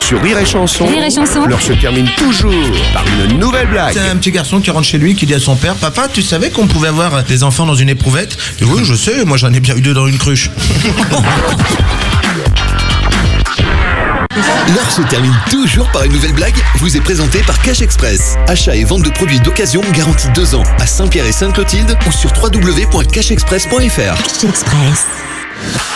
Sur Rire et Chanson, Rire et Chanson. l'heure se termine toujours par une nouvelle blague. C'est un petit garçon qui rentre chez lui, qui dit à son père: papa, tu savais qu'on pouvait avoir des enfants dans une éprouvette? Et oui, je sais, moi j'en ai bien eu 2 dans une cruche. L'heure se termine toujours par une nouvelle blague, vous est présentée par Cash Express. Achat et vente de produits d'occasion garantis 2 ans à Saint-Pierre et Sainte-Clotilde ou sur www.cashexpress.fr. Cash Express.